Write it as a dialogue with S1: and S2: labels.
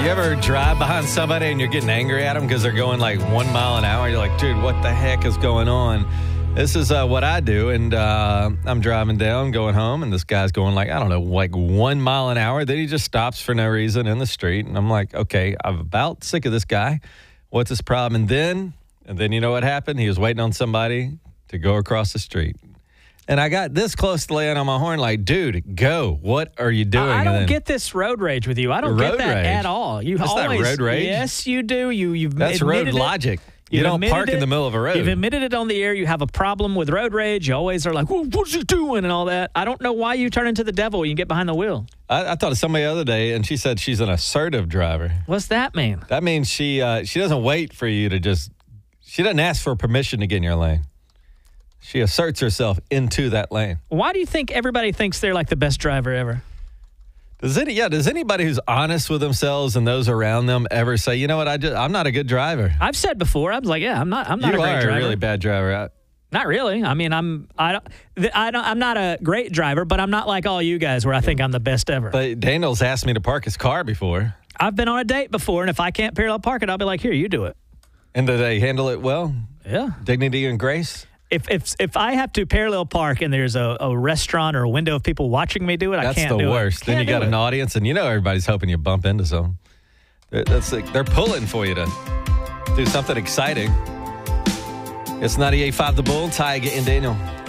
S1: You ever drive behind somebody and you're getting angry at them because they're going like 1 mile an hour? You're like, dude, what the heck is going on? This is what I do, and I'm driving down, going home, and this guy's going like, I don't know, like 1 mile an hour. Then he just stops for no reason in the street, and I'm like, okay, I'm about sick of this guy. What's his problem? And then you know what happened? He was waiting on somebody to go across the street. And I got this close to laying on my horn like, dude, go. What are you doing?
S2: I don't get this road rage with you. I don't get that at all.
S1: That's not road rage.
S2: Yes, you do.
S1: That's road logic. You don't park in the middle of a road.
S2: You've admitted it on the air. You have a problem with road rage. You always are like, well, what's he doing and all that. I don't know why you turn into the devil when you get behind the wheel.
S1: I thought of somebody the other day, and she said she's an assertive driver.
S2: What's that mean?
S1: That means she doesn't wait for you to just – she doesn't ask for permission to get in your lane. She asserts herself into that lane.
S2: Why do you think everybody thinks they're like the best driver ever?
S1: Does anybody who's honest with themselves and those around them ever say, you know what, I'm not a good driver?
S2: I've said before, I was like, yeah, I'm not a great driver.
S1: You are a really bad driver.
S2: Not really. I mean, I'm not a great driver, but I'm not like all you guys where I think I'm the best ever.
S1: But Daniel's asked me to park his car before.
S2: I've been on a date before, and if I can't parallel park it, I'll be like, here, you do it.
S1: And do they handle it well?
S2: Yeah.
S1: Dignity and grace?
S2: If I have to parallel park and there's a restaurant or a window of people watching me do it, I can't do it.
S1: That's the worst. Then you got an audience, and you know everybody's hoping you bump into some. They're pulling for you to do something exciting. It's 98.5 The Bull, Ty, and Daniel.